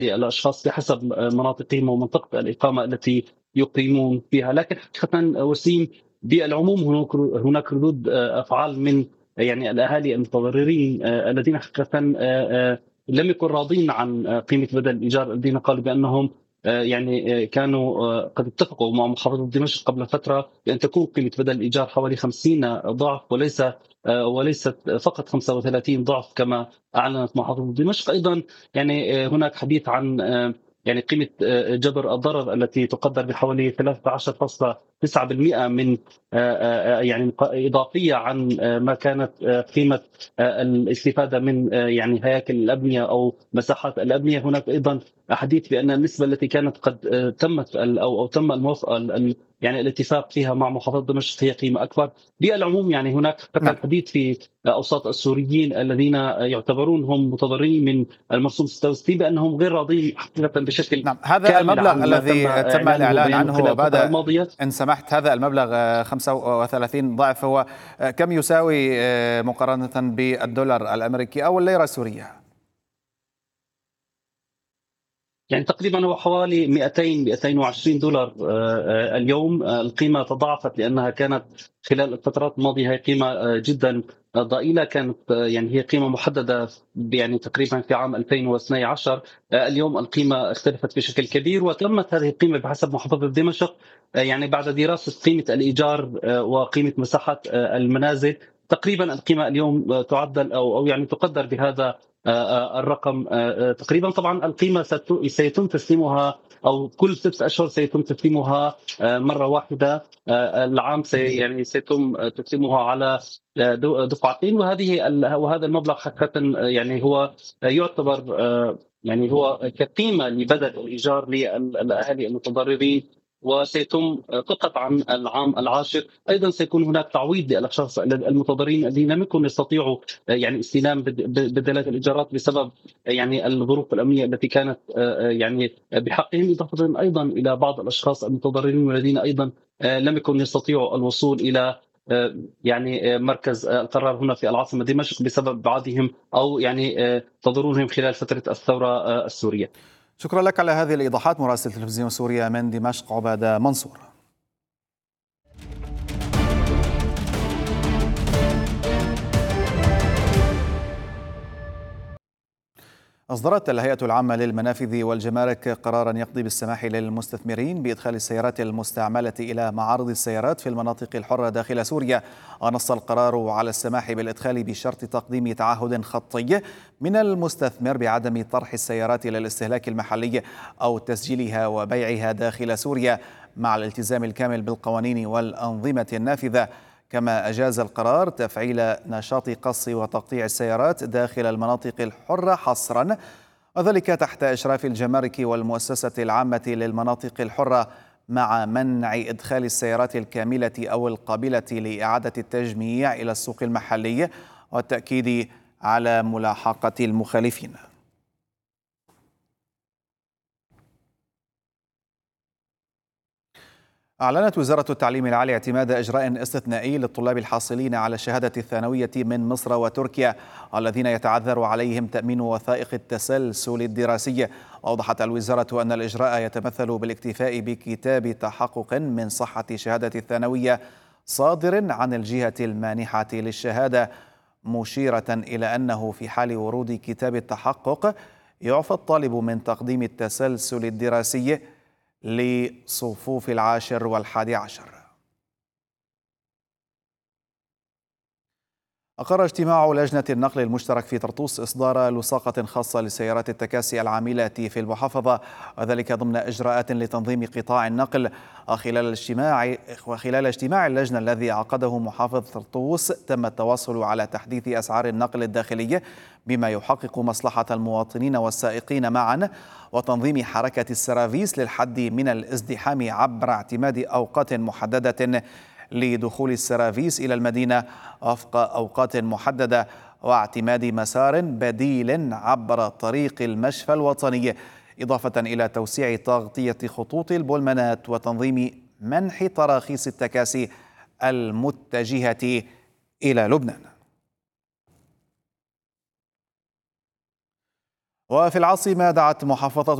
الأشخاص بحسب مناطقهم ومنطقة الإقامة التي يقيمون فيها. لكن حقيقة وسيم بالعموم هناك ردود أفعال من يعني الأهالي المتضررين الذين حقيقة لم يكونوا راضين عن قيمة بدل الإيجار، الذين قالوا بأنهم يعني كانوا قد اتفقوا مع محافظة دمشق قبل فترة بأن تكون قيمة بدل الإيجار حوالي 50 ضعف وليست فقط 35 ضعف كما أعلنت محافظة دمشق. أيضا يعني هناك حديث عن يعني قيمة جبر الضرر التي تقدر بحوالي 13.9% من يعني إضافية عن ما كانت قيمة الاستفادة من يعني هياكل الأبنية أو مساحات الأبنية. هناك أيضا حديث بأن النسبة التي كانت قد تمت أو تم الموافقة يعني الاتفاق فيها مع محافظة دمشق هي قيمة أكبر. بالعموم يعني هناك نعم. حديث في أوساط السوريين الذين يعتبرون هم متضررين من المرسوم 66 بأنهم غير راضين حقيقة بشكل نعم، هذا كامل المبلغ عن ما تم الذي تم إعلانه الإعلان وبيانه عنه خلال الفترة وبعد، الماضية. إن سمحت، هذا المبلغ 35 ضعف، هو كم يساوي مقارنة بالدولار الأمريكي أو الليرة السورية؟ يعني تقريبا هو حوالي 220 دولار اليوم. القيمة تضاعفت لأنها كانت خلال الفترات الماضية هي قيمة جدا ضئيلة. كانت يعني هي قيمة محددة يعني تقريبا في عام 2012. اليوم القيمة اختلفت بشكل كبير، وتمت هذه القيمة بحسب محافظة دمشق يعني بعد دراسة قيمة الإيجار وقيمة مساحات المنازل. تقريبا القيمة اليوم تعدل أو يعني تقدر بهذا الرقم تقريبا. طبعا القيمة سيتم تسليمها أو كل 6 أشهر سيتم تسليمها مرة واحدة. العام يعني سيتم تسليمها على دفعتين. وهذا المبلغ حقيقة يعني هو يعتبر يعني هو كقيمة لبدل الإيجار للأهالي المتضررين، وسيتم فقط عن العام العاشر. ايضا سيكون هناك تعويض للاشخاص المتضررين الذين لم يكونوا يستطيعوا يعني استلام بدلات الايجارات بسبب يعني الظروف الامنيه التي كانت يعني بحقهم، اضافه ايضا الى بعض الاشخاص المتضررين والذين ايضا لم يكونوا يستطيعوا الوصول الى يعني مركز القرار هنا في العاصمه دمشق بسبب ابعادهم او يعني تضررهم خلال فتره الثوره السوريه. شكرا لك على هذه الإيضاحات. مراسل تلفزيون سوريا من دمشق عبادة منصور. أصدرت الهيئة العامة للمنافذ والجمارك قرارا يقضي بالسماح للمستثمرين بإدخال السيارات المستعملة إلى معارض السيارات في المناطق الحرة داخل سوريا. ونص القرار على السماح بالإدخال بشرط تقديم تعهد خطي من المستثمر بعدم طرح السيارات إلى الاستهلاك المحلي أو تسجيلها وبيعها داخل سوريا، مع الالتزام الكامل بالقوانين والأنظمة النافذة. كما أجاز القرار تفعيل نشاط قص وتقطيع السيارات داخل المناطق الحرة حصرا، وذلك تحت إشراف الجمارك والمؤسسة العامة للمناطق الحرة، مع منع إدخال السيارات الكاملة أو القابلة لإعادة التجميع إلى السوق المحلي، والتأكيد على ملاحقة المخالفين. أعلنت وزارة التعليم العالي اعتماد إجراء استثنائي للطلاب الحاصلين على الشهادة الثانوية من مصر وتركيا الذين يتعذر عليهم تأمين وثائق التسلسل الدراسي. وأوضحت الوزارة أن الإجراء يتمثل بالاكتفاء بكتاب تحقق من صحة شهادة الثانوية صادر عن الجهة المانحة للشهادة، مشيرة إلى أنه في حال ورود كتاب التحقق يعفى الطالب من تقديم التسلسل الدراسي لصفوف 10 و11. أقر اجتماع لجنة النقل المشترك في طرطوس إصدار لصاقة خاصة لسيارات التكاسي العاملة في المحافظة، وذلك ضمن إجراءات لتنظيم قطاع النقل. وخلال اجتماع اللجنة الذي عقده محافظ طرطوس تم التواصل على تحديث أسعار النقل الداخلي بما يحقق مصلحة المواطنين والسائقين معا، وتنظيم حركة السرافيس للحد من الازدحام عبر اعتماد أوقات محددة لدخول السرافيس إلى المدينة وفق أوقات محددة، واعتماد مسار بديل عبر طريق المشفى الوطني، إضافة إلى توسيع تغطية خطوط البولمنات وتنظيم منح تراخيص التكاسي المتجهة إلى لبنان. وفي العاصمة دعت محافظة